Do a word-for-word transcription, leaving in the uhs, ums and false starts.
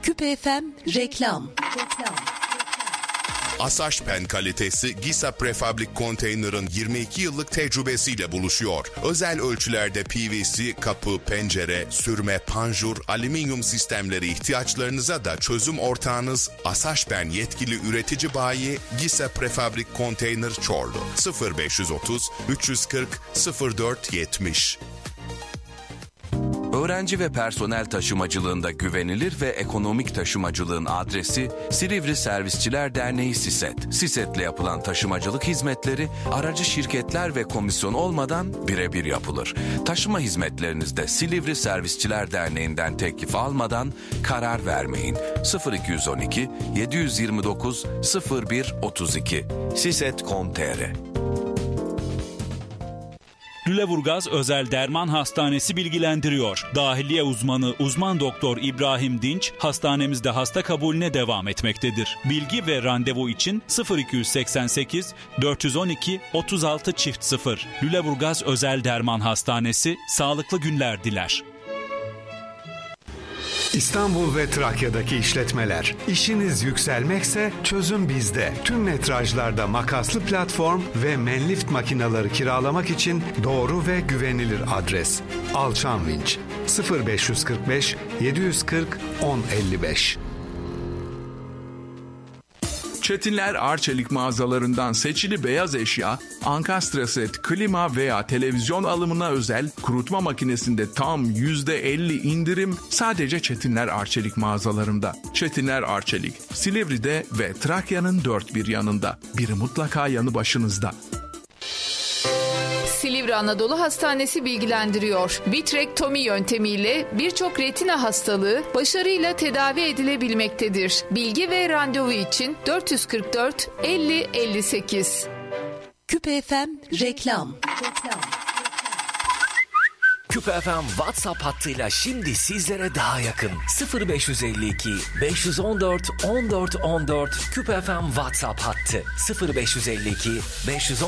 Küpe F M reklam. Asaşpen kalitesi Gisa Prefabrik Container'ın yirmi iki yıllık tecrübesiyle buluşuyor. Özel ölçülerde P V C, kapı, pencere, sürme, panjur, alüminyum sistemleri ihtiyaçlarınıza da çözüm ortağınız Asaşpen yetkili üretici bayi Gisa Prefabrik Container Çorlu. sıfır beş otuz üç yüz kırk sıfır dört yetmiş. Öğrenci ve personel taşımacılığında güvenilir ve ekonomik taşımacılığın adresi Silivri Servisçiler Derneği SİSET. SİSET'le yapılan taşımacılık hizmetleri aracı şirketler ve komisyon olmadan birebir yapılır. Taşıma hizmetlerinizde Silivri Servisçiler Derneği'nden teklif almadan karar vermeyin. sıfır iki on iki yedi yirmi dokuz sıfır bir otuz iki siset nokta com nokta tr Lüleburgaz Özel Derman Hastanesi bilgilendiriyor. Dahiliye uzmanı uzman doktor İbrahim Dinç hastanemizde hasta kabulüne devam etmektedir. Bilgi ve randevu için sıfır iki seksen sekiz dört on iki otuz altı çift sıfır. Lüleburgaz Özel Derman Hastanesi sağlıklı günler diler. İstanbul ve Trakya'daki işletmeler. İşiniz yükselmekse çözüm bizde. Tüm metrajlarda makaslı platform ve Menlift makineleri kiralamak için doğru ve güvenilir adres. Alçan Vinç sıfır beş kırk beş yedi kırk on elli beş. Çetinler Arçelik mağazalarından seçili beyaz eşya, ankastre set, klima veya televizyon alımına özel kurutma makinesinde tam yüzde elli indirim sadece Çetinler Arçelik mağazalarında. Çetinler Arçelik, Silivri'de ve Trakya'nın dört bir yanında. Biri mutlaka yanı başınızda. Silivri Anadolu Hastanesi bilgilendiriyor. Vitrektomi yöntemiyle birçok retina hastalığı başarıyla tedavi edilebilmektedir. Bilgi ve randevu için dört kırk dört elli elli sekiz. Küpe F M reklam. Küpe F M WhatsApp hattıyla şimdi sizlere daha yakın. sıfır beş elli iki beş on dört on dört on dört Küpe F M WhatsApp hattı sıfır beş elli iki beş on